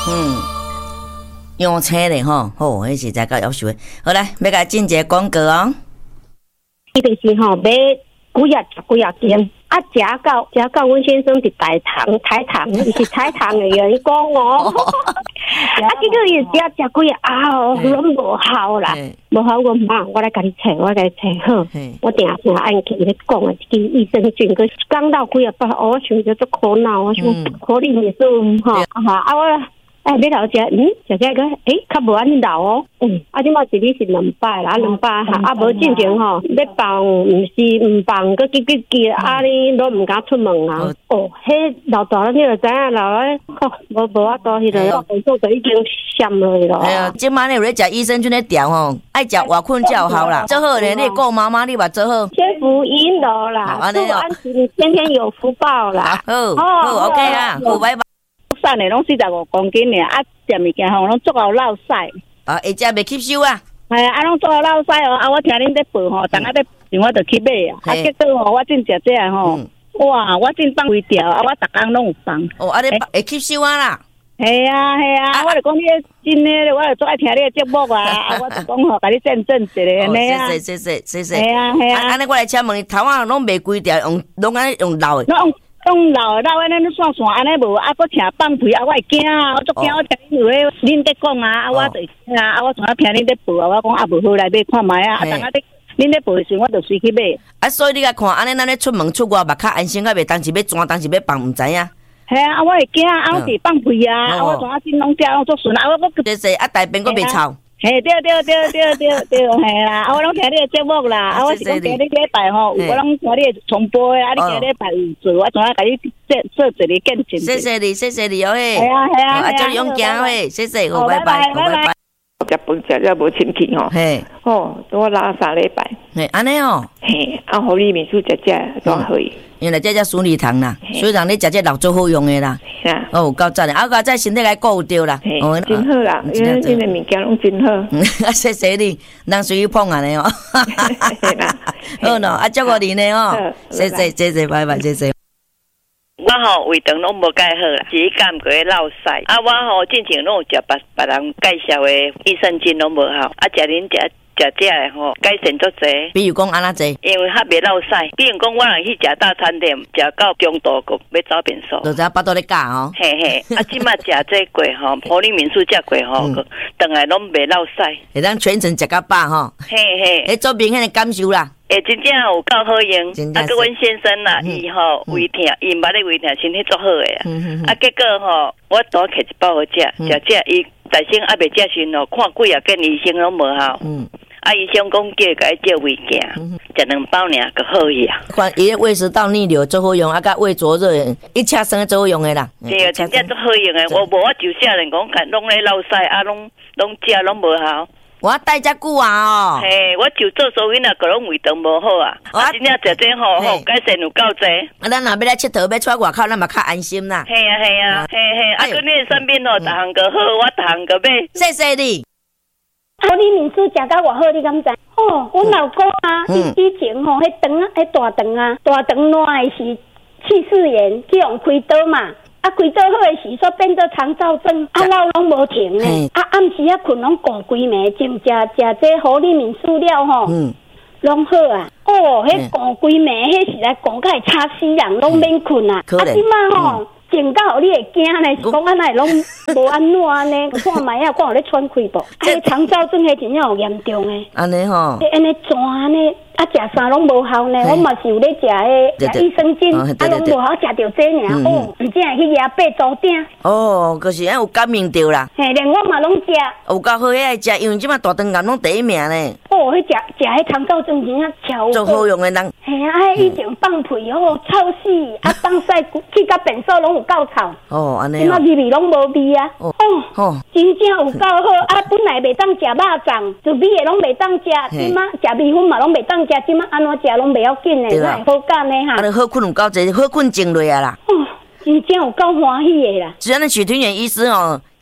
用车咧吼，好，迄是才够要求的。好来，要甲进一个广告哦。 伊就是买几啊件，食到阮先生伫台糖，伊是台糖的员工哦。结果伊食几拢无效啦，无效我妈，我来甲你找好。我定按去咧讲啊，这个益生菌，佮讲到几啊摆，我想着足苦恼，我想可能也是吼，我。要头食，食个，较无安尼老哦，即马一日是2摆啦，2摆无进前吼，要放，毋放，佮急，你都毋敢出门啊。迄老大了，你就知影老了，无法度迄个工作就已经闪落去咯。 哎呀，即摆你有咧食益生菌咧调吼，爱食活困才有效啦。做好咧，你顾妈妈，你嘛做好。 先福音咯啦，祝安琪天天有福报啦。 好 ，OK 啊，好，拜拜。 瘦的拢45公斤尔，食物件吼拢足够落屎。 会食袂吸收啊？ 拢足够落屎哦。我听恁在报吼，逐个在报，我就去买啊。结果吼，我真食这吼，哇，我真放规条，我逐工拢有放。 你会吸收啊啦？ 系啊，我就讲你真诶，我就最爱听你诶节目啊。我就讲吼，甲你见证一下安尼啊。 谢。系啊。 安尼我来请问你，头仔拢卖规条，拢安尼用老诶。 用老安尼散安尼无，搁请放屁我会惊啊！我足惊，我听恁在讲啊，我就我从听恁在报啊，我讲无好来买看卖啊，等下恁在报时，我就随去买。 所以你甲看，安尼咱咧出门出外，目较安心，较袂当时要转，当时要放，毋知影。 系啊，我会惊我是放屁啊，我从真拢食拢足顺啊，我谢，大便佫袂臭。 嘿，对，嘿啦，我拢听你的节目啦，我是讲今日礼拜吼，我拢听你的重播的，你今日礼拜有做，我从甲你做一个见证。 谢谢你哦嘿。 系啊， 祝你勇敢嘿，谢谢，好，拜拜。 食饭食了无清气吼，我拉3礼拜， 安尼哦， 互你面数食都可以。 原来这鼠梨糖啦，所以让你食这老最好用的啦。够赞的，个再身体来顾着啦。 真好啦，因为恁的物件拢真好。 谢谢你，人随意碰啊你哦。好喏，祝福你呢哦。谢，拜拜，谢谢。 我吼胃肠拢无介好啦，自己感觉落屎。我吼之前拢有食别人介绍的益生菌拢无好，食恁食这的吼改善足济。 比如讲安怎济？ 因为较袂落屎。比如讲我若去食大餐店，食到中度个要走便所。 就知巴肚咧教吼。 嘿，即马食这过吼，普利民素食过吼，顿来拢袂落屎。 会当全程食到饱吼。 嘿， 做明显的感受啦。 真正有够好用，个阮先生啦，伊吼胃疼，伊捌咧胃疼，身体足好诶结果吼，我多摕一包好食，伊在生还袂食时吼，看几件医生拢无效。医生讲叫甲伊照胃镜，食2包尔就好去啊。 看伊胃食道逆流最好用，甲胃灼热一恰生最好用诶啦。 对，真正足好用诶。我就少年讲，看拢咧落屎拢食拢无效。 我带遮久啊嘿，我就做所有个拢胃肠无好啊。真正食这好改善有够济。 咱若要来佚佗，要出外口，咱嘛较安心啦。 嘿，跟你身边吼，逐项个好，我逐项个买。 谢谢你。 你面子食到偌好，你敢知？阮老公啊，以前吼，迄肠啊，迄大肠烂的是气室炎，去用开刀嘛。开刀好的时，煞变做肠燥症，老拢无停呢。暗时困拢顾规暝，就食这互利民塑料吼，拢好啊。迄顾规暝，迄是来顾甲会吵死人，拢免困啊。即马吼。整到你会惊呢？是讲安尼拢无安怎呢？看卖啊，看有咧喘气无？肠燥症迄真正有严重诶。 安尼吼， 安尼转呢？食啥拢无效呢？我嘛是有咧食迄益生菌，拢无好食着这尔。毋只会去压八组顶。 可是有感应着啦。 连我嘛拢食。 有够好爱食，因为即马大肠癌拢第一名呢。 迄食迄肠燥症真正超做好用诶人。 以前放屁臭死，放屎去到便所拢有够臭。 安尼。 即马味拢无味啊。真正有够好。本来袂当食肉粽，就味诶拢袂当食。即马食米粉嘛拢袂当。即马安怎食拢袂要紧诶，哪会好干呢哈？ 好困有够济，好困静落啊啦。 真正有够欢喜诶啦！ 只要那许天元医师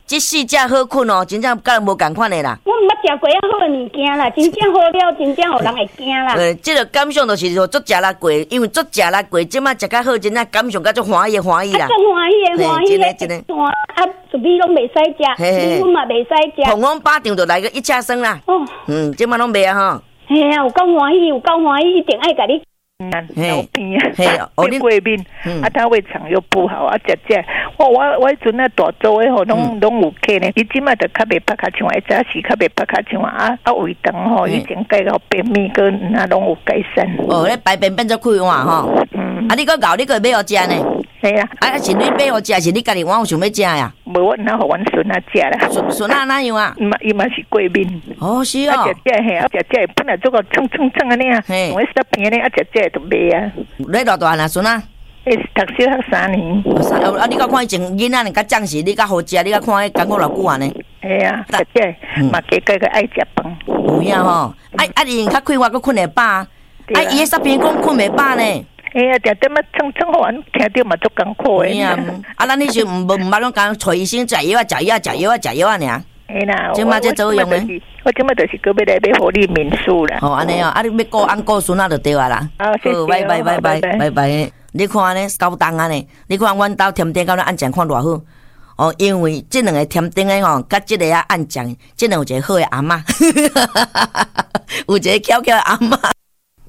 这四只好困哦，真正甲人无共款的啦。 我毋捌食过遐好的物件啦，真正好了，真正互人会惊啦。 这个感想就是说，足食力过，因为足食力过，即摆食较好，真正感想甲足欢喜啦。 足欢喜的，真的。啊，薯米拢袂使食，米粉嘛袂使食。 同阮巴掌就来个一车酸啦。哦，即摆拢袂啊吼。 嘿啊，有够欢喜，一定爱甲你。 老边啊，你过面，他胃肠又不好啊，食，我迄阵啊大做诶吼，拢有客呢。伊即摆就较袂拍卡像，早时较袂拍卡像啊胃肠吼，以前改到便秘个那拢有改善。 哦，咧排便变做快换吼。啊，你个咬，你个要互食呢？ 系啊， 啊是你买互食，是你家己我有想要食呀？ 无，我哪互阮孙仔食啦。 孙仔哪样啊？ 伊嘛是过面。 哦，是哦。 食嘿，食本来做个蹭安尼啊，我一边咧食就卖啊。 你偌大啊，孙仔？ 读小学3年。 啊，你甲看以前囡仔，较壮实，你较好食，你甲看迄感觉偌久安尼？ 系啊，食嘛个爱食饭。 有影吼，你较快活，佫困会饱啊？伊迄边讲困袂饱呢？ 哎呀，定点仔蹭好，阮听着嘛足艰苦诶。 啊，咱迄时毋捌拢讲找医生食药啊尔。 哎啦， 即马这作用呢？ 我即马就是个要来要互你民宿啦。 哦，安尼哦，啊，你要顾安顾孙仔就对啊啦。 好， 拜。你看呢，高档啊呢？你看阮兜添丁到咧按酱看偌好。哦，因为这两个添丁的吼，甲这个啊按酱，这两有一个好的阿嬷，有一个巧巧的阿嬷。